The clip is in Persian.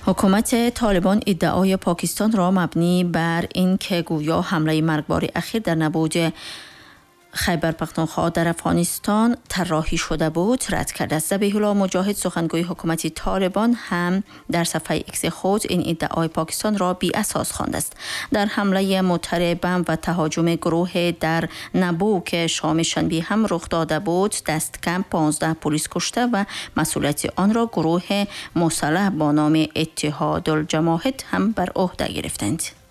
حکومت طالبان ادعای پاکستان را مبنی بر این که گویا حمله مرگبار اخیر در نبود خیبر پختونخوا در افغانستان طراحی شده بود رد کرده است. ذبیح الله مجاهد سخنگوی حکومت طالبان هم در صفحه ایکس خود این ادعای پاکستان را بی اساس خوانده است. در حمله موتر بم و تهاجم گروه در نبوک شام شنبه هم رخ داده بود. دست کم 15 پلیس کشته و مسئولیت آن را گروه مسلح با نام اتحاد الجماهد هم بر عهده گرفتند.